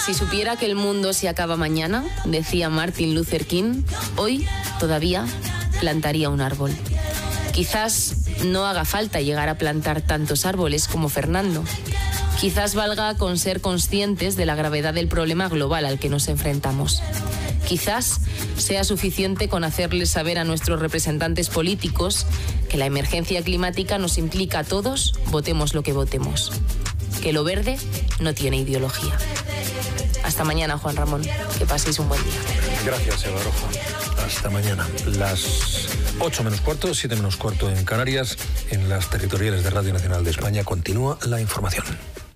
Si supiera que el mundo se acaba mañana, decía Martin Luther King, hoy todavía plantaría un árbol. Quizás no haga falta llegar a plantar tantos árboles como Fernando. Quizás valga con ser conscientes de la gravedad del problema global al que nos enfrentamos. Quizás sea suficiente con hacerles saber a nuestros representantes políticos que la emergencia climática nos implica a todos, votemos lo que votemos. Que lo verde no tiene ideología. Hasta mañana, Juan Ramón. Que paséis un buen día. Gracias, Eva Rojo. Hasta mañana. Las 8 menos cuarto, 7 menos cuarto en Canarias. En las territoriales de Radio Nacional de España continúa la información.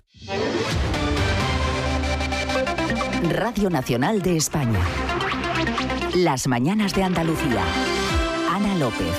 Radio Nacional de España. Las mañanas de Andalucía. Ana López.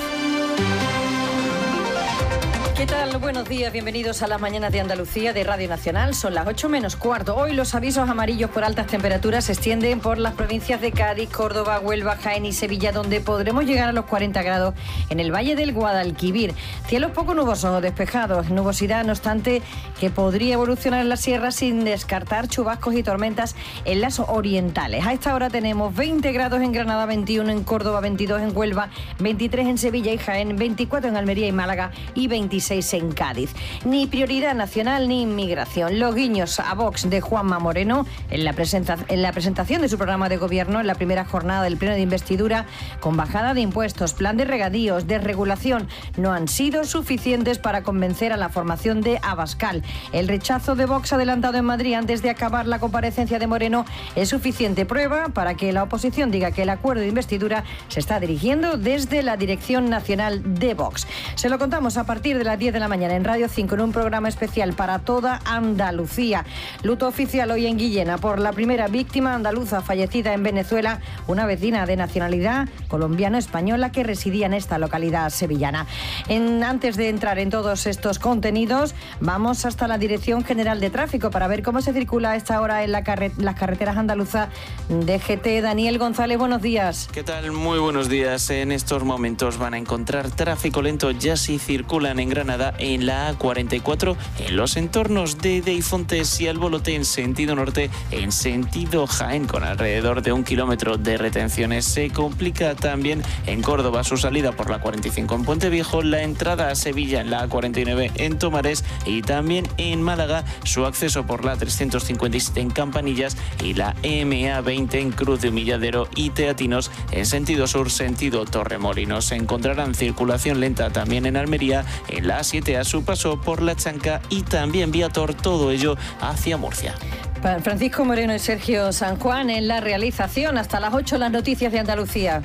¿Qué tal? Buenos días, bienvenidos a las mañanas de Andalucía de Radio Nacional. Son las 8 menos cuarto. Hoy los avisos amarillos por altas temperaturas se extienden por las provincias de Cádiz, Córdoba, Huelva, Jaén y Sevilla, donde podremos llegar a los 40 grados en el Valle del Guadalquivir. Cielos poco nubosos o despejados, nubosidad no obstante que podría evolucionar en la sierra sin descartar chubascos y tormentas en las orientales. A esta hora tenemos 20 grados en Granada, 21 en Córdoba, 22 en Huelva, 23 en Sevilla y Jaén, 24 en Almería y Málaga y 26 en Cádiz. Ni prioridad nacional ni inmigración. Los guiños a Vox de Juanma Moreno en la presentación de su programa de gobierno en la primera jornada del pleno de investidura con bajada de impuestos, plan de regadíos, desregulación, no han sido suficientes para convencer a la formación de Abascal. El rechazo de Vox adelantado en Madrid antes de acabar la comparecencia de Moreno es suficiente prueba para que la oposición diga que el acuerdo de investidura se está dirigiendo desde la dirección nacional de Vox. Se lo contamos a partir de las 10 de la mañana en Radio 5 en un programa especial para toda Andalucía. Luto oficial hoy en Guillena por la primera víctima andaluza fallecida en Venezuela, una vecina de nacionalidad colombiano-española que residía en esta localidad sevillana. Antes de entrar en todos estos contenidos, vamos hasta la Dirección General de Tráfico para ver cómo se circula a esta hora en las carreteras andaluzas. DGT, Daniel González, buenos días. ¿Qué tal? Muy buenos días. En estos momentos van a encontrar tráfico lento ya si circulan en Granada en la A44, en los entornos de Deifontes y Albolote en sentido norte, en sentido Jaén, con alrededor de 1 kilómetro de retenciones. Se complica también en Córdoba su salida por la 45 en Puente Viejo, la entrada a Sevilla en la A49 en Tomares y también en Málaga su acceso por la 357 en Campanillas y la MA20 en Cruz de Humilladero y Teatinos en sentido sur, sentido Torremolinos. Se encontrarán circulación lenta también en Almería, en la A7 a su paso por La Chanca y también Viator, todo ello hacia Murcia. Francisco Moreno y Sergio San Juan en la realización. Hasta las 8 las noticias de Andalucía.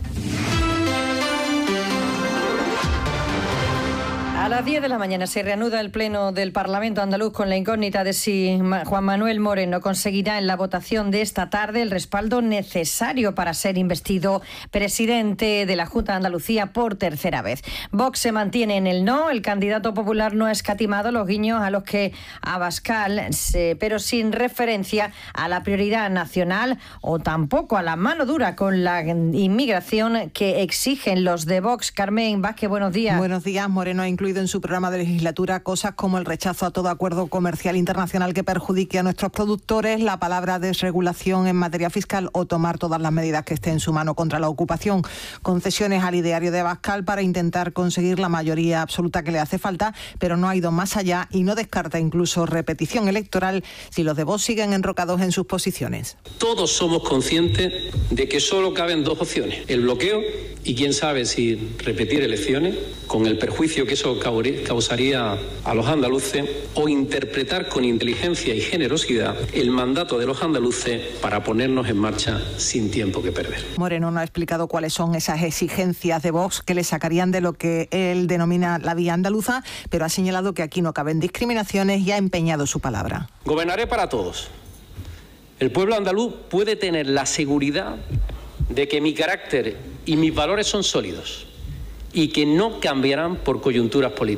A las 10 de la mañana se reanuda el pleno del Parlamento andaluz con la incógnita de si Juan Manuel Moreno conseguirá en la votación de esta tarde el respaldo necesario para ser investido presidente de la Junta de Andalucía por tercera vez. Vox se mantiene en el no, el candidato popular no ha escatimado los guiños a los que Abascal, pero sin referencia a la prioridad nacional o tampoco a la mano dura con la inmigración que exigen los de Vox. Carmen Vázquez, buenos días. Buenos días. Moreno ha incluido en su programa de legislatura cosas como el rechazo a todo acuerdo comercial internacional que perjudique a nuestros productores, la palabra desregulación en materia fiscal o tomar todas las medidas que esté en su mano contra la ocupación. Concesiones al ideario de Abascal para intentar conseguir la mayoría absoluta que le hace falta, pero no ha ido más allá y no descarta incluso repetición electoral si los de Vox siguen enrocados en sus posiciones. Todos somos conscientes de que solo caben dos opciones: el bloqueo y quién sabe si repetir elecciones, con el perjuicio que eso causaría a los andaluces, o interpretar con inteligencia y generosidad el mandato de los andaluces para ponernos en marcha sin tiempo que perder. Moreno no ha explicado cuáles son esas exigencias de Vox que le sacarían de lo que él denomina la vía andaluza, pero ha señalado que aquí no caben discriminaciones y ha empeñado su palabra. Gobernaré para todos. El pueblo andaluz puede tener la seguridad de que mi carácter y mis valores son sólidos y que no cambiarán por coyunturas políticas.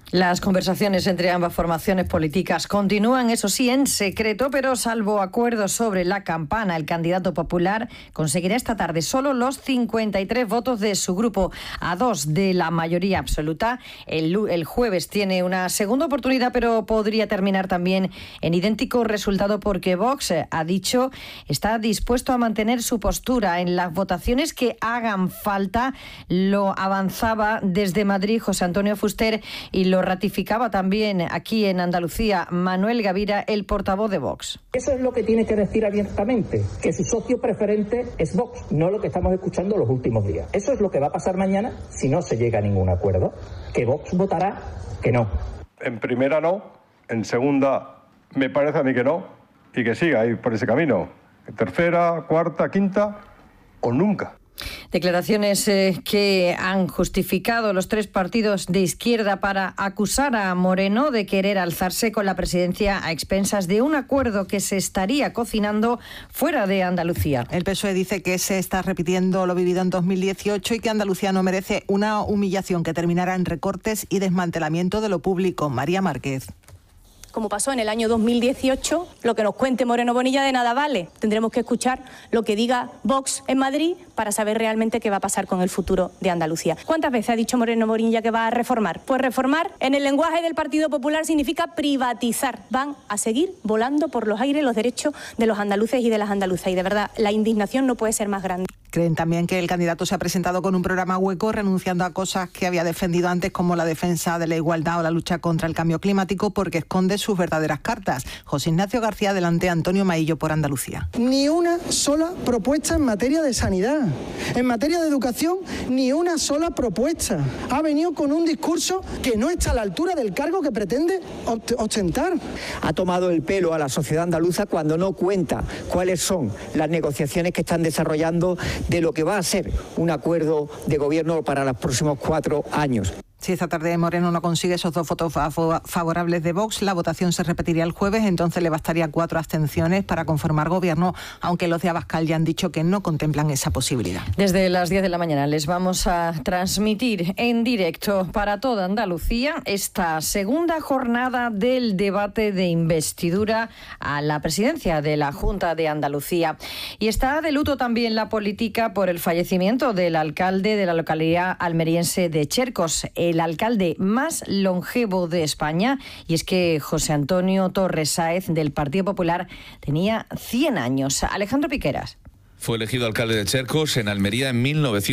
Las conversaciones entre ambas formaciones políticas continúan, eso sí, en secreto, pero salvo acuerdos sobre la campana, el candidato popular conseguirá esta tarde solo los 53 votos de su grupo, a 2 de la mayoría absoluta. El jueves tiene una segunda oportunidad, pero podría terminar también en idéntico resultado porque Vox ha dicho está dispuesto a mantener su postura en las votaciones que hagan falta. Lo avanzaba desde Madrid José Antonio Fuster y lo ratificaba también aquí en Andalucía Manuel Gavira, el portavoz de Vox. Eso es lo que tiene que decir abiertamente, que su socio preferente es Vox, no lo que estamos escuchando los últimos días. Eso es lo que va a pasar mañana si no se llega a ningún acuerdo, que Vox votará que no. En primera no, en segunda me parece a mí que no, y que siga ahí por ese camino. En tercera, cuarta, quinta o nunca. Declaraciones que han justificado los tres partidos de izquierda para acusar a Moreno de querer alzarse con la presidencia a expensas de un acuerdo que se estaría cocinando fuera de Andalucía. El PSOE dice que se está repitiendo lo vivido en 2018 y que Andalucía no merece una humillación que terminará en recortes y desmantelamiento de lo público. María Márquez. Como pasó en el año 2018, lo que nos cuente Moreno Bonilla de nada vale. Tendremos que escuchar lo que diga Vox en Madrid para saber realmente qué va a pasar con el futuro de Andalucía. ¿Cuántas veces ha dicho Moreno Bonilla que va a reformar? Pues reformar, en el lenguaje del Partido Popular, significa privatizar. Van a seguir volando por los aires los derechos de los andaluces y de las andaluzas. Y de verdad, la indignación no puede ser más grande. Creen también que el candidato se ha presentado con un programa hueco, renunciando a cosas que había defendido antes, como la defensa de la igualdad o la lucha contra el cambio climático, porque esconde sus verdaderas cartas. José Ignacio García, delante Antonio Maillo por Andalucía. Ni una sola propuesta en materia de sanidad. En materia de educación, ni una sola propuesta. Ha venido con un discurso que no está a la altura del cargo que pretende ostentar. Ha tomado el pelo a la sociedad andaluza cuando no cuenta cuáles son las negociaciones que están desarrollando de lo que va a ser un acuerdo de gobierno para los próximos 4 años. Si esta tarde Moreno no consigue esos 2 votos favorables de Vox, la votación se repetiría el jueves, entonces le bastaría 4 abstenciones para conformar gobierno, aunque los de Abascal ya han dicho que no contemplan esa posibilidad. Desde las 10 de la mañana les vamos a transmitir en directo para toda Andalucía esta segunda jornada del debate de investidura a la presidencia de la Junta de Andalucía. Y está de luto también la política por el fallecimiento del alcalde de la localidad almeriense de Chercos, el alcalde más longevo de España, y es que José Antonio Torres Sáez, del Partido Popular, tenía 100 años. Alejandro Piqueras. Fue elegido alcalde de Chercos en Almería en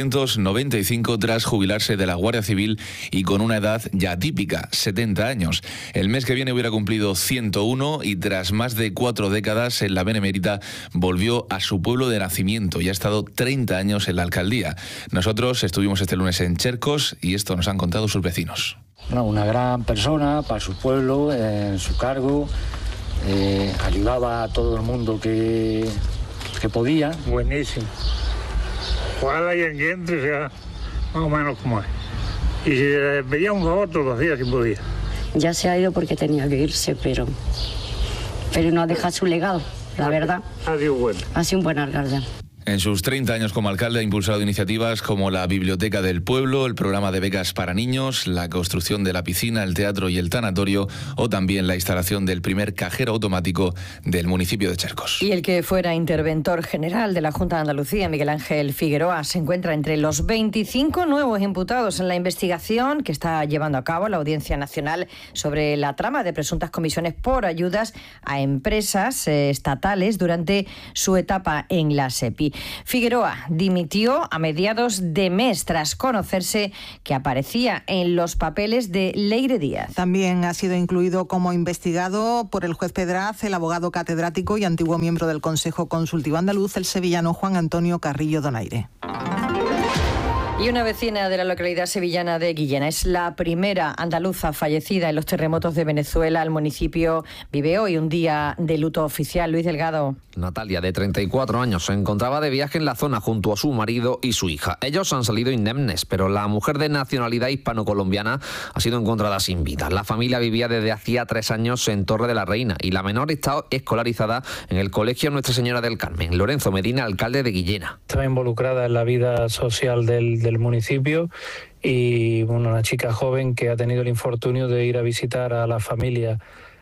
1995 tras jubilarse de la Guardia Civil y con una edad ya típica, 70 años. El mes que viene hubiera cumplido 101 y tras más de 4 décadas en la Benemérita volvió a su pueblo de nacimiento y ha estado 30 años en la alcaldía. Nosotros estuvimos este lunes en Chercos y esto nos han contado sus vecinos. Una gran persona para su pueblo, en su cargo, ayudaba a todo el mundo que podía. Buenísimo. Ojalá y gente sea más o menos como es. Y si le pedía un favor todos los días si podía. Ya se ha ido porque tenía que irse, pero no deja su legado, la verdad. Ha sido bueno. Ha sido un buen alcalde. En sus 30 años como alcalde ha impulsado iniciativas como la Biblioteca del Pueblo, el programa de becas para niños, la construcción de la piscina, el teatro y el tanatorio o también la instalación del primer cajero automático del municipio de Chercos. Y el que fuera interventor general de la Junta de Andalucía, Miguel Ángel Figueroa, se encuentra entre los 25 nuevos imputados en la investigación que está llevando a cabo la Audiencia Nacional sobre la trama de presuntas comisiones por ayudas a empresas estatales durante su etapa en la SEPI. Figueroa dimitió a mediados de mes tras conocerse que aparecía en los papeles de Leire Díaz. También ha sido incluido como investigado por el juez Pedraz el abogado catedrático y antiguo miembro del Consejo Consultivo Andaluz, el sevillano Juan Antonio Carrillo Donaire. Y una vecina de la localidad sevillana de Guillena es la primera andaluza fallecida en los terremotos de Venezuela. El municipio vive hoy un día de luto oficial. Luis Delgado. Natalia, de 34 años, se encontraba de viaje en la zona junto a su marido y su hija. Ellos han salido indemnes, pero la mujer de nacionalidad hispano-colombiana ha sido encontrada sin vida. La familia vivía desde hacía 3 años en Torre de la Reina y la menor está escolarizada en el Colegio Nuestra Señora del Carmen. Lorenzo Medina, alcalde de Guillena. Estaba involucrada en la vida social del municipio y bueno, una chica joven que ha tenido el infortunio de ir a visitar a la familia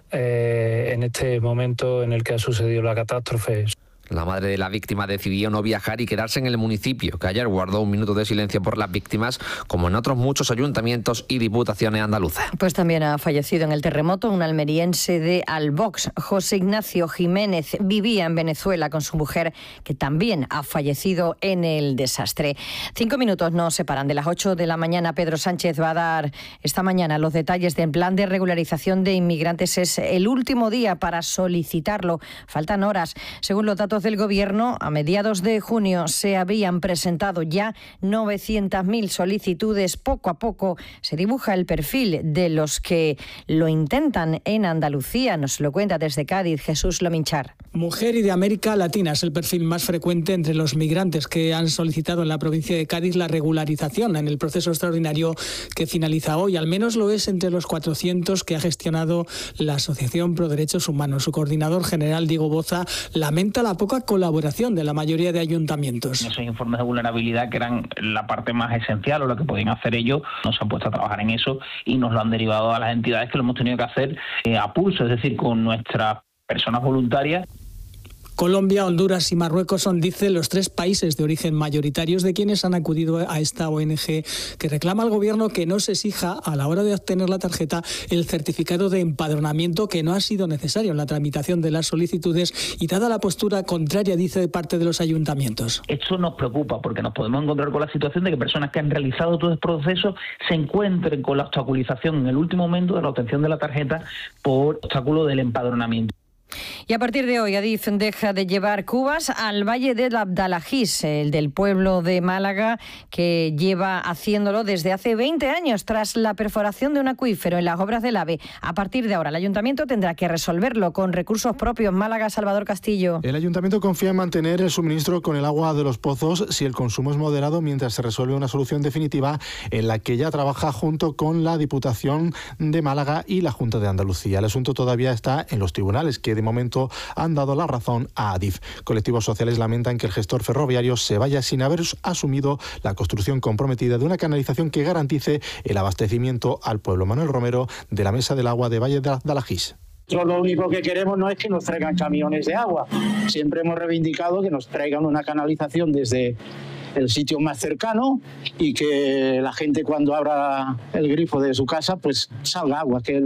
en este momento en el que ha sucedido la catástrofe. La madre de la víctima decidió no viajar y quedarse en el municipio, que ayer guardó un minuto de silencio por las víctimas, como en otros muchos ayuntamientos y diputaciones andaluzas. Pues también ha fallecido en el terremoto un almeriense de Albox. José Ignacio Jiménez vivía en Venezuela con su mujer, que también ha fallecido en el desastre. 5 minutos nos separan de las 8 de la mañana. Pedro Sánchez va a dar esta mañana los detalles del plan de regularización de inmigrantes. Es el último día para solicitarlo. Faltan horas. Según los datos del Gobierno, a mediados de junio se habían presentado ya 900.000 solicitudes. Poco a poco se dibuja el perfil de los que lo intentan en Andalucía. Nos lo cuenta desde Cádiz Jesús Lominchar. Mujer y de América Latina es el perfil más frecuente entre los migrantes que han solicitado en la provincia de Cádiz la regularización en el proceso extraordinario que finaliza hoy. Al menos lo es entre los 400 que ha gestionado la Asociación Pro Derechos Humanos. Su coordinador general, Diego Boza, lamenta la poca colaboración de la mayoría de ayuntamientos. Esos informes de vulnerabilidad, que eran la parte más esencial o lo que podían hacer ellos, no se han puesto a trabajar en eso y nos lo han derivado a las entidades, que lo hemos tenido que hacer a pulso, es decir, con nuestras personas voluntarias. Colombia, Honduras y Marruecos son, dice, los 3 países de origen mayoritarios de quienes han acudido a esta ONG, que reclama al Gobierno que no se exija a la hora de obtener la tarjeta el certificado de empadronamiento, que no ha sido necesario en la tramitación de las solicitudes, y dada la postura contraria, dice, de parte de los ayuntamientos. Esto nos preocupa porque nos podemos encontrar con la situación de que personas que han realizado todo el proceso se encuentren con la obstaculización en el último momento de la obtención de la tarjeta por obstáculo del empadronamiento. Y a partir de hoy, Adif deja de llevar cubas al Valle del Abdalajís, el del pueblo de Málaga, que lleva haciéndolo desde hace 20 años tras la perforación de un acuífero en las obras del AVE. A partir de ahora, el Ayuntamiento tendrá que resolverlo con recursos propios. Málaga, Salvador Castillo. El Ayuntamiento confía en mantener el suministro con el agua de los pozos si el consumo es moderado, mientras se resuelve una solución definitiva en la que ya trabaja junto con la Diputación de Málaga y la Junta de Andalucía. El asunto todavía está en los tribunales, que de momento han dado la razón a Adif. Colectivos sociales lamentan que el gestor ferroviario se vaya sin haber asumido la construcción comprometida de una canalización que garantice el abastecimiento al pueblo. Manuel Romero, de la Mesa del Agua de Valle de Abdalajís. Lo único que queremos no es que nos traigan camiones de agua. Siempre hemos reivindicado que nos traigan una canalización desde el sitio más cercano y que la gente, cuando abra el grifo de su casa, pues salga agua, que es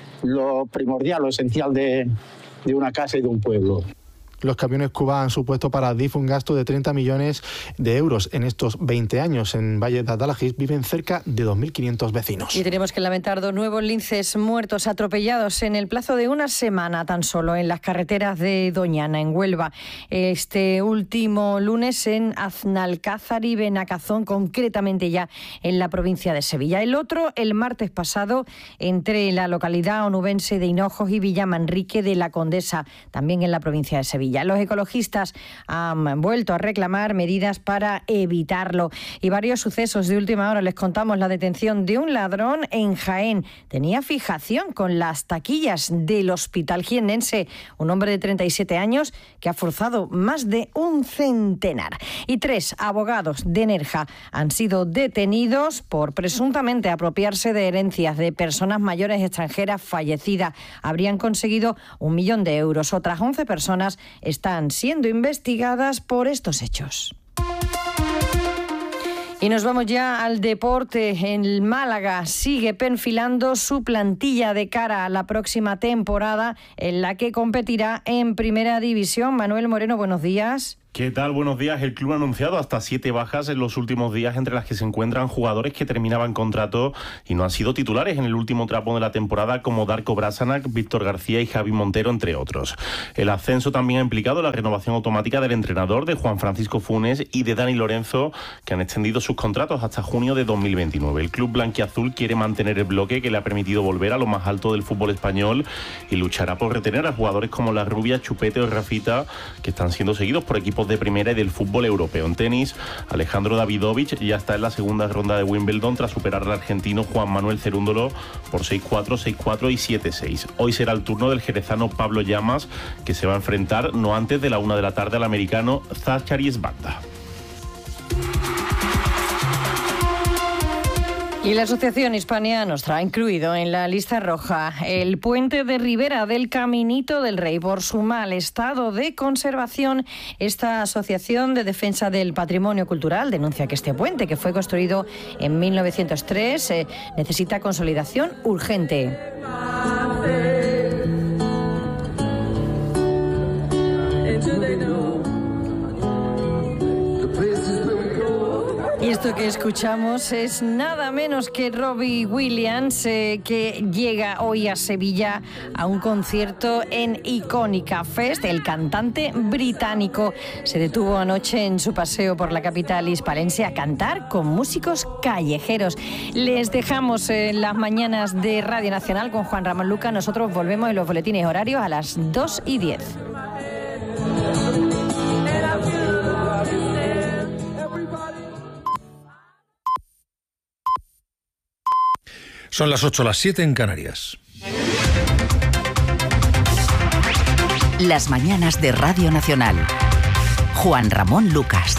lo primordial, lo esencial de una casa y de un pueblo. Los camiones Cuba han supuesto para Adif un gasto de 30 millones de euros en estos 20 años. En Valle de Abdalajís viven cerca de 2.500 vecinos. Y tenemos que lamentar 2 nuevos linces muertos atropellados en el plazo de una semana tan solo en las carreteras de Doñana, en Huelva. Este último lunes en Aznalcázar y Benacazón, concretamente ya en la provincia de Sevilla. El otro, el martes pasado, entre la localidad onubense de Hinojos y Villamanrique de la Condesa, también en la provincia de Sevilla. Los ecologistas han vuelto a reclamar medidas para evitarlo. Y varios sucesos de última hora. Les contamos la detención de un ladrón en Jaén. Tenía fijación con las taquillas del Hospital Jiennense. Un hombre de 37 años que ha forzado más de un centenar. Y 3 abogados de Nerja han sido detenidos por presuntamente apropiarse de herencias de personas mayores extranjeras fallecidas. Habrían conseguido 1 millón de euros. Otras 11 personas están siendo investigadas por estos hechos. Y nos vamos ya al deporte. En Málaga sigue perfilando su plantilla de cara a la próxima temporada en la que competirá en Primera División. Manuel Moreno, buenos días. ¿Qué tal? Buenos días. El club ha anunciado hasta 7 bajas en los últimos días, entre las que se encuentran jugadores que terminaban contrato y no han sido titulares en el último tramo de la temporada, como Darko Brasanac, Víctor García y Javi Montero, entre otros. El ascenso también ha implicado la renovación automática del entrenador, de Juan Francisco Funes y de Dani Lorenzo, que han extendido sus contratos hasta junio de 2029. El club blanquiazul quiere mantener el bloque que le ha permitido volver a lo más alto del fútbol español y luchará por retener a jugadores como La Rubia, Chupete o Rafita, que están siendo seguidos por equipos de primera y del fútbol europeo. En tenis, Alejandro Davidovich ya está en la segunda ronda de Wimbledon tras superar al argentino Juan Manuel Cerúndolo por 6-4, 6-4 y 7-6. Hoy será el turno del jerezano Pablo Llamas, que se va a enfrentar no antes de la 1 de la tarde al americano Zacharyes Banda. Y la Asociación Hispania nos ha incluido en la lista roja el puente de Ribera del Caminito del Rey por su mal estado de conservación. Esta Asociación de Defensa del Patrimonio Cultural denuncia que este puente, que fue construido en 1903, necesita consolidación urgente. Y esto que escuchamos es nada menos que Robbie Williams, que llega hoy a Sevilla a un concierto en Icónica Fest. El cantante británico se detuvo anoche en su paseo por la capital hispalense a cantar con músicos callejeros. Les dejamos en las mañanas de Radio Nacional con Juan Ramón Lucas. Nosotros volvemos en los boletines horarios a las 2:10. Son las 8, las 7 en Canarias. Las mañanas de Radio Nacional. Juan Ramón Lucas.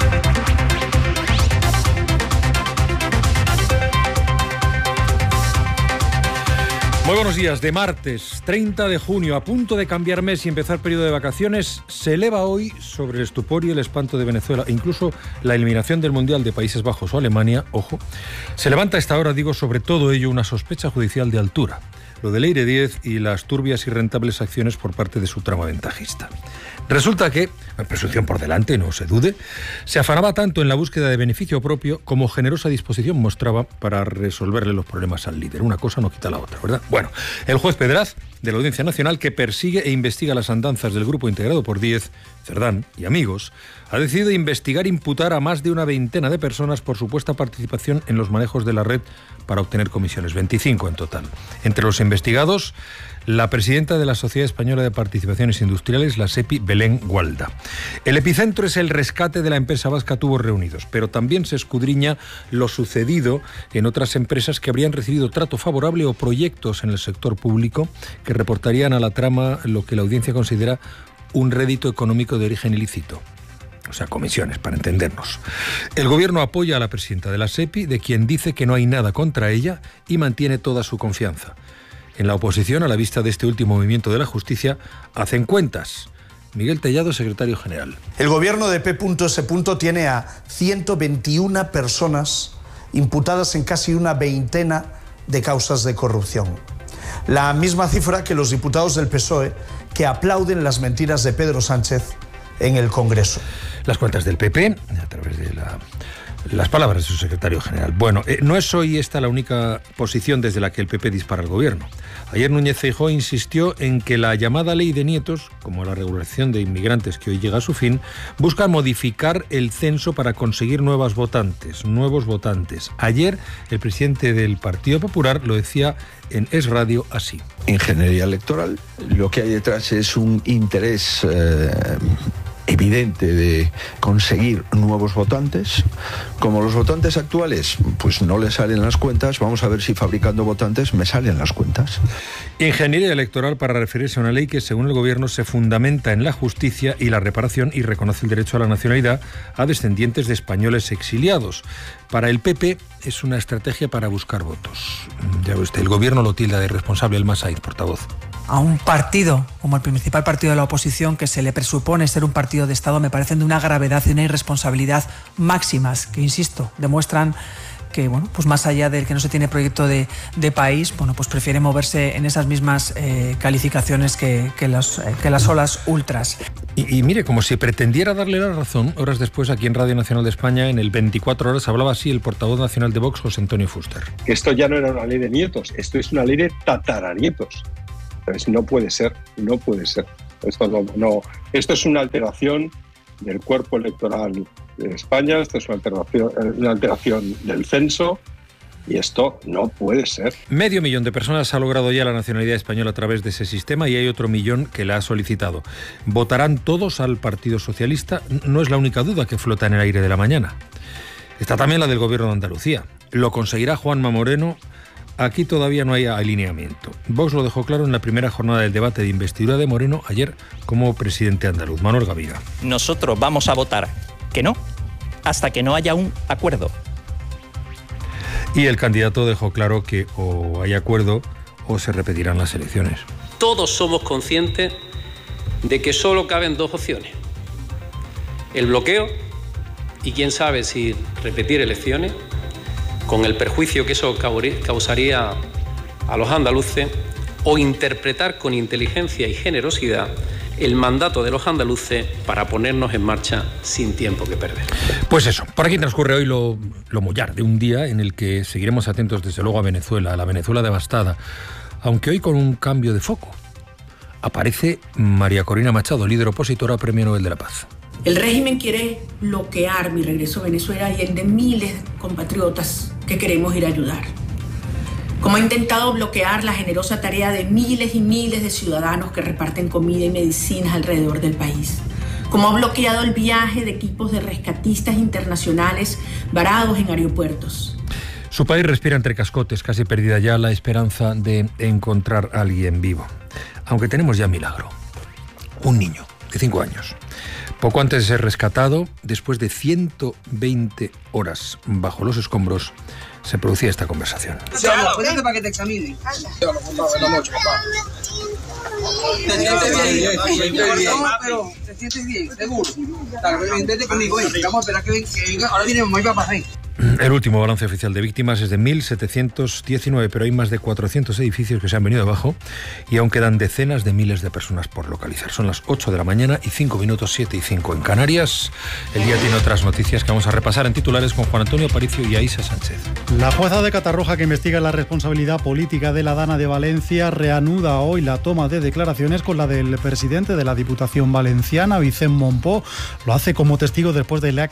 Muy buenos días. De martes 30 de junio, a punto de cambiar mes y empezar periodo de vacaciones, se eleva hoy sobre el estupor y el espanto de Venezuela, incluso la eliminación del Mundial de Países Bajos o Alemania, ojo, se levanta a esta hora, digo, sobre todo ello una sospecha judicial de altura. Lo de Leire Díez y las turbias y rentables acciones por parte de su trama ventajista. Resulta que, presunción por delante, no se dude, se afanaba tanto en la búsqueda de beneficio propio como generosa disposición mostraba para resolverle los problemas al líder. Una cosa no quita la otra, ¿verdad? Bueno, el juez Pedraz, de la Audiencia Nacional, que persigue e investiga las andanzas del grupo integrado por Díez, Cerdán y amigos, ha decidido investigar e imputar a más de una veintena de personas por supuesta participación en los manejos de la red para obtener comisiones, 25 en total. Entre los investigados, la presidenta de la Sociedad Española de Participaciones Industriales, la SEPI, Belén Gualda. El epicentro es el rescate de la empresa vasca Tubos Reunidos, pero también se escudriña lo sucedido en otras empresas que habrían recibido trato favorable o proyectos en el sector público que reportarían a la trama lo que la audiencia considera un rédito económico de origen ilícito. O sea, comisiones, para entendernos. El gobierno apoya a la presidenta de la SEPI, de quien dice que no hay nada contra ella y mantiene toda su confianza. En la oposición, a la vista de este último movimiento de la justicia, hacen cuentas. Miguel Tellado, secretario general. El gobierno de P.S. tiene a 121 personas imputadas en casi una veintena de causas de corrupción. La misma cifra que los diputados del PSOE que aplauden las mentiras de Pedro Sánchez en el Congreso. Las cuentas del PP, a través de las palabras de su secretario general. Bueno, no es hoy esta la única posición desde la que el PP dispara al gobierno. Ayer Núñez Feijóo insistió en que la llamada ley de nietos, como la regulación de inmigrantes que hoy llega a su fin, busca modificar el censo para conseguir nuevos votantes. Ayer el presidente del Partido Popular lo decía en Es Radio así. Ingeniería electoral, lo que hay detrás es un interés evidente de conseguir nuevos votantes. Como los votantes actuales pues no le salen las cuentas, vamos a ver si fabricando votantes me salen las cuentas. Ingeniería electoral para referirse a una ley que, según el gobierno, se fundamenta en la justicia y la reparación y reconoce el derecho a la nacionalidad a descendientes de españoles exiliados. Para el PP es una estrategia para buscar votos. Ya ve usted, el gobierno lo tilda de irresponsable. El Masaiz, portavoz. A un partido como el principal partido de la oposición, que se le presupone ser un partido de Estado, me parecen de una gravedad y una irresponsabilidad máximas, que, insisto, demuestran que, bueno, pues más allá del que no se tiene proyecto de país, bueno, pues prefiere moverse en esas mismas calificaciones que las olas ultras. Y mire, como si pretendiera darle la razón, horas después aquí en Radio Nacional de España, en el 24 horas, hablaba así el portavoz nacional de Vox, José Antonio Fuster. Esto ya no era una ley de nietos, esto es una ley de tataranietos. Entonces, no puede ser. Esto es una alteración del cuerpo electoral de España, esto es una alteración del censo, y esto no puede ser. 500.000 de personas ha logrado ya la nacionalidad española a través de ese sistema y hay otro 1 millón que la ha solicitado. ¿Votarán todos al Partido Socialista? No es la única duda que flota en el aire de la mañana. Está también la del Gobierno de Andalucía. ¿Lo conseguirá Juanma Moreno? Aquí todavía no hay alineamiento. Vox lo dejó claro en la primera jornada del debate de investidura de Moreno ayer como presidente andaluz. Manuel Gaviga. Nosotros vamos a votar que no hasta que no haya un acuerdo. Y el candidato dejó claro que o hay acuerdo o se repetirán las elecciones. Todos somos conscientes de que solo caben dos opciones: el bloqueo y quién sabe si repetir elecciones, con el perjuicio que eso causaría a los andaluces, o interpretar con inteligencia y generosidad el mandato de los andaluces para ponernos en marcha sin tiempo que perder. Pues eso, por aquí transcurre hoy lo mollar de un día en el que seguiremos atentos desde luego a Venezuela, a la Venezuela devastada, aunque hoy con un cambio de foco. Aparece María Corina Machado, líder opositora a Premio Nobel de la Paz. El régimen quiere bloquear mi regreso a Venezuela y el de miles de compatriotas que queremos ir a ayudar. Como ha intentado bloquear la generosa tarea de miles y miles de ciudadanos que reparten comida y medicinas alrededor del país. Como ha bloqueado el viaje de equipos de rescatistas internacionales varados en aeropuertos. Su país respira entre cascotes, casi perdida ya la esperanza de encontrar a alguien vivo. Aunque tenemos ya milagro. Un niño de 5 años. Poco antes de ser rescatado, después de 120 horas bajo los escombros, se producía esta conversación. Cuéntate para que te examine. ¿Te sientes bien? Pero te sientes bien, seguro. Vente conmigo, vamos a esperar que venga. Ahora viene mamá y papá. El último balance oficial de víctimas es de 1.719, pero hay más de 400 edificios que se han venido abajo y aún quedan decenas de miles de personas por localizar. Son las 8 de la mañana y 5 minutos, 7 y 5 en Canarias. El día tiene otras noticias que vamos a repasar en titulares con Juan Antonio Aparicio y Aisa Sánchez. La jueza de Catarroja, que investiga la responsabilidad política de la Dana de Valencia, reanuda hoy la toma de declaraciones con la del presidente de la Diputación Valenciana, Vicent Mompó. Lo hace como testigo después de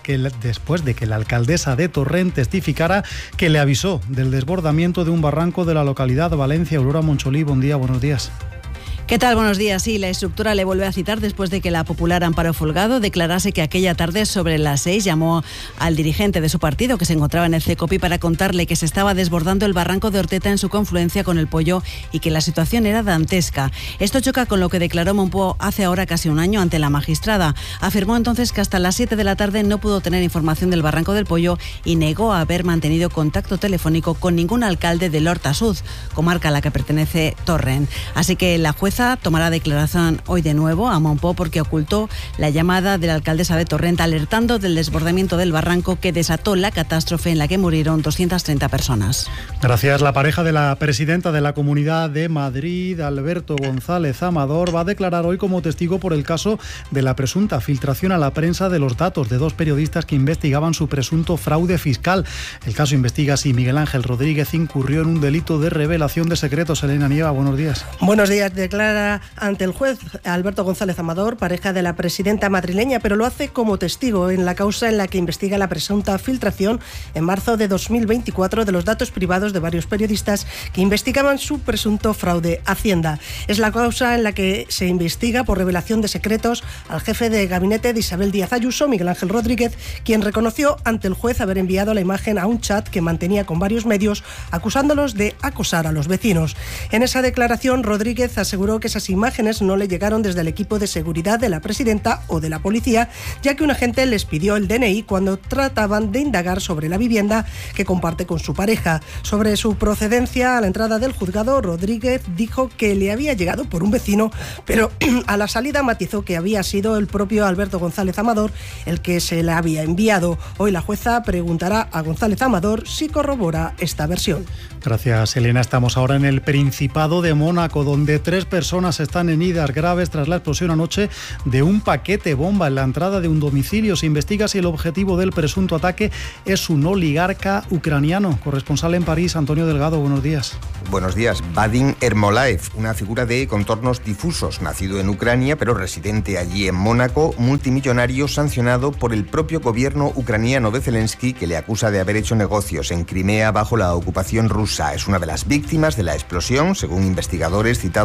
que la alcaldesa de Torrent testificara que le avisó del desbordamiento de un barranco de la localidad Valencia. Aurora Moncholí, buen día, buenos días. ¿Qué tal? Buenos días. Sí, la estructura le vuelve a citar después de que la popular Amparo Folgado declarase que aquella tarde sobre las 6 llamó al dirigente de su partido que se encontraba en el CECOPI para contarle que se estaba desbordando el barranco de Orteta en su confluencia con el Poyo y que la situación era dantesca. Esto choca con lo que declaró Mompó hace ahora casi un año ante la magistrada. Afirmó entonces que hasta las 7 de la tarde no pudo tener información del barranco del Poyo y negó haber mantenido contacto telefónico con ningún alcalde de Horta Sud, comarca a la que pertenece Torrent. Así que la jueza tomará declaración hoy de nuevo a Mompó porque ocultó la llamada de la alcaldesa de Torrent alertando del desbordamiento del barranco que desató la catástrofe en la que murieron 230 personas. Gracias. La pareja de la presidenta de la Comunidad de Madrid, Alberto González Amador, va a declarar hoy como testigo por el caso de la presunta filtración a la prensa de los datos de 2 periodistas que investigaban su presunto fraude fiscal. El caso investiga si Miguel Ángel Rodríguez incurrió en un delito de revelación de secretos. Elena Nieva, buenos días. Buenos días. Declara ante el juez Alberto González Amador, pareja de la presidenta madrileña, pero lo hace como testigo en la causa en la que investiga la presunta filtración en marzo de 2024 de los datos privados de varios periodistas que investigaban su presunto fraude a Hacienda. Es la causa en la que se investiga por revelación de secretos al jefe de gabinete de Isabel Díaz Ayuso, Miguel Ángel Rodríguez, quien reconoció ante el juez haber enviado la imagen a un chat que mantenía con varios medios acusándolos de acosar a los vecinos. En esa declaración, Rodríguez aseguró que esas imágenes no le llegaron desde el equipo de seguridad de la presidenta o de la policía, ya que un agente les pidió el DNI cuando trataban de indagar sobre la vivienda que comparte con su pareja. Sobre su procedencia, a la entrada del juzgado, Rodríguez dijo que le había llegado por un vecino, pero a la salida matizó que había sido el propio Alberto González Amador el que se la había enviado. Hoy la jueza preguntará a González Amador si corrobora esta versión. Gracias, Elena. Estamos ahora en el Principado de Mónaco, donde 3 personas están heridas graves tras la explosión anoche de un paquete bomba en la entrada de un domicilio. Se investiga si el objetivo del presunto ataque es un oligarca ucraniano. Corresponsal en París, Antonio Delgado, buenos días. Buenos días. Vadim Ermolaev, una figura de contornos difusos, nacido en Ucrania pero residente allí en Mónaco, multimillonario sancionado por el propio gobierno ucraniano de Zelensky, que le acusa de haber hecho negocios en Crimea bajo la ocupación rusa. Es una de las víctimas de la explosión, según investigadores citados por los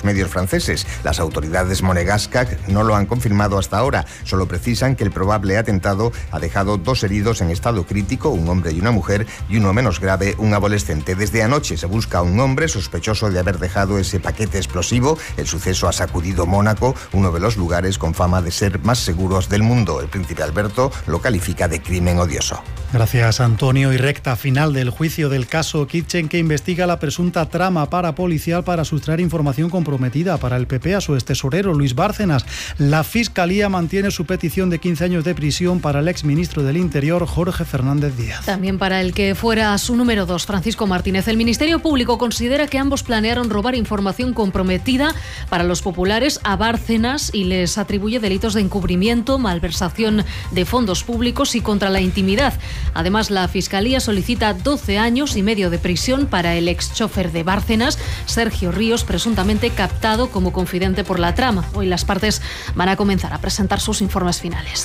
los medios franceses. Las autoridades monegascas no lo han confirmado hasta ahora. Solo precisan que el probable atentado ha dejado 2 heridos en estado crítico, un hombre y una mujer, y uno menos grave, un adolescente. Desde anoche se busca a un hombre sospechoso de haber dejado ese paquete explosivo. El suceso ha sacudido Mónaco, uno de los lugares con fama de ser más seguros del mundo. El príncipe Alberto lo califica de crimen odioso. Gracias, Antonio. Y recta final del juicio del caso Kitchen, que investiga la presunta trama parapolicial para sustraer información comprometida para el PP a su extesorero Luis Bárcenas. La Fiscalía mantiene su petición de 15 años de prisión para el exministro del Interior, Jorge Fernández Díaz. También para el que fuera su número 2, Francisco Martínez. El Ministerio Público considera que ambos planearon robar información comprometida para los populares a Bárcenas y les atribuye delitos de encubrimiento, malversación de fondos públicos y contra la intimidad. Además, la Fiscalía solicita 12 años y medio de prisión para el exchofer de Bárcenas, Sergio Ríos, presuntamente captado como confidente por la trama. Hoy las partes van a comenzar a presentar sus informes finales.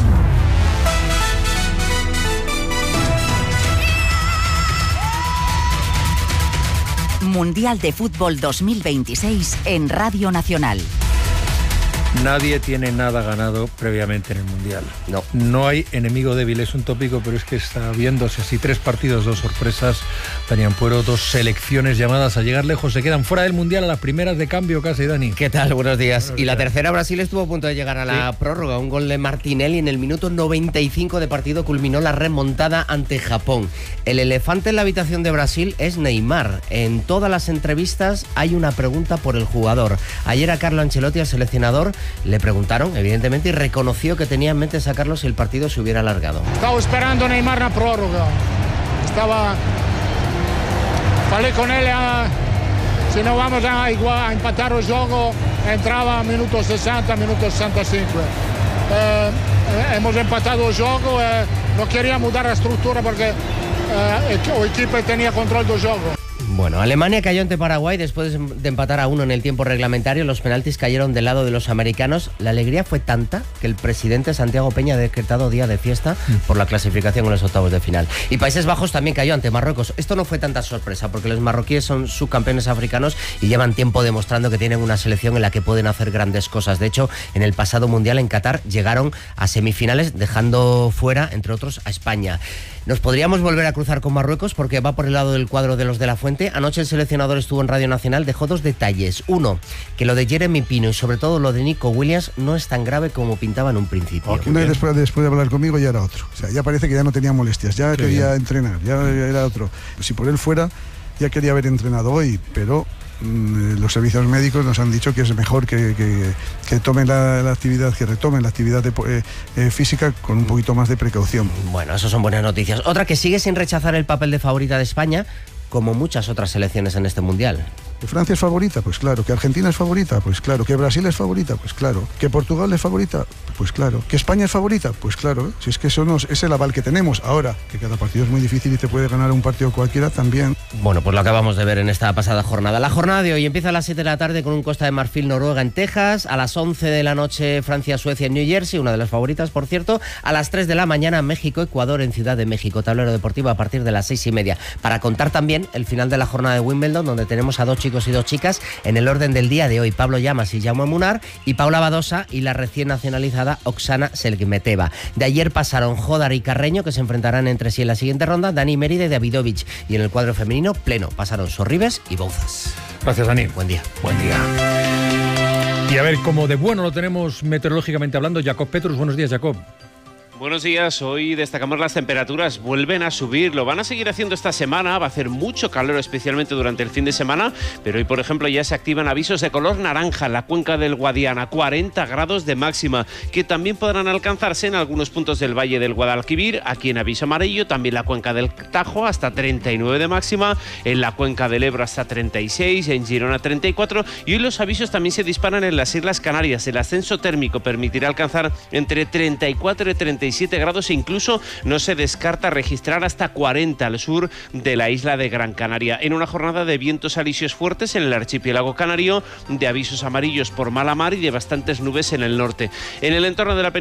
Mundial de Fútbol 2026 en Radio Nacional. Nadie tiene nada ganado previamente en el Mundial. No hay enemigo débil, es un tópico, pero es que está viéndose así 3 partidos, 2 sorpresas. Dani Ampuero, 2 selecciones llamadas a llegar lejos. Se quedan fuera del Mundial a las primeras de cambio casi, Dani. ¿Qué tal? Buenos días. Y la tercera, Brasil estuvo a punto de llegar a la prórroga. Un gol de Martinelli en el minuto 95 de partido culminó la remontada ante Japón. El elefante en la habitación de Brasil es Neymar. En todas las entrevistas hay una pregunta por el jugador. Ayer a Carlo Ancelotti, al seleccionador, le preguntaron, evidentemente, y reconoció que tenía en mente sacarlo si el partido se hubiera alargado. Estaba esperando Neymar na prórroga. Falei con él, si no vamos a empatar el juego, entraba a minutos 60, minutos 65. Hemos empatado el juego, no quería mudar la estructura porque el equipo tenía control del juego. Bueno, Alemania cayó ante Paraguay después de empatar a 1 en el tiempo reglamentario. Los penaltis cayeron del lado de los americanos. La alegría fue tanta que el presidente Santiago Peña ha decretado día de fiesta por la clasificación en los octavos de final. Y Países Bajos también cayó ante Marruecos. Esto no fue tanta sorpresa porque los marroquíes son subcampeones africanos y llevan tiempo demostrando que tienen una selección en la que pueden hacer grandes cosas. De hecho, en el pasado Mundial en Qatar llegaron a semifinales dejando fuera, entre otros, a España. Nos podríamos volver a cruzar con Marruecos porque va por el lado del cuadro de los de la Fuente. Anoche el seleccionador estuvo en Radio Nacional, dejó 2 detalles. Uno, que lo de Jeremy Pino y sobre todo lo de Nico Williams no es tan grave como pintaba en un principio. Después de hablar conmigo ya era otro. O sea, ya parece que ya no tenía molestias, ya quería entrenar, ya era otro. Si por él fuera, ya quería haber entrenado hoy, pero los servicios médicos nos han dicho que es mejor que tomen la actividad, que retomen la actividad física con un poquito más de precaución. Bueno, eso son buenas noticias. Otra que sigue sin rechazar el papel de favorita de España, como muchas otras selecciones en este Mundial. ¿Que Francia es favorita? Pues claro. ¿Que Argentina es favorita? Pues claro. ¿Que Brasil es favorita? Pues claro. ¿Que Portugal es favorita? Pues claro. ¿Que España es favorita? Pues claro. Si es que eso es el aval que tenemos. Ahora, que cada partido es muy difícil y te puede ganar un partido cualquiera también. Bueno, pues lo acabamos de ver en esta pasada jornada. La jornada de hoy empieza a las 7 de la tarde con un Costa de Marfil-Noruega en Texas. A las 11 de la noche Francia-Suecia en New Jersey, una de las favoritas, por cierto. A las 3 de la mañana México-Ecuador en Ciudad de México. Tablero deportivo a partir de las 6:30. Para contar también el final de la jornada de Wimbledon, donde tenemos a 2 chicos y 2 chicas. En el orden del día de hoy, Pablo Llamas y Jaume Munar, y Paula Badosa y la recién nacionalizada Oksana Selgmeteva. De ayer pasaron Jodar y Carreño, que se enfrentarán entre sí en la siguiente ronda, Dani Mérida y Davidovich. Y en el cuadro femenino, pleno, pasaron Sorribes y Bouzas. Gracias, Dani. Buen día. Buen día. Y a ver, como de bueno lo tenemos meteorológicamente hablando, Jacob Petrus. Buenos días, Jacob. Buenos días, hoy destacamos las temperaturas, vuelven a subir, lo van a seguir haciendo esta semana, va a hacer mucho calor especialmente durante el fin de semana, pero hoy por ejemplo ya se activan avisos de color naranja en la cuenca del Guadiana, 40 grados de máxima, que también podrán alcanzarse en algunos puntos del Valle del Guadalquivir, aquí en aviso amarillo, también la cuenca del Tajo hasta 39 de máxima, en la cuenca del Ebro hasta 36, en Girona 34, y hoy los avisos también se disparan en las Islas Canarias, el ascenso térmico permitirá alcanzar entre 34 y 37 grados e incluso no se descarta registrar hasta 40 al sur de la isla de Gran Canaria. En una jornada de vientos alisios fuertes en el archipiélago canario, de avisos amarillos por mala mar y de bastantes nubes en el norte. En el entorno de la península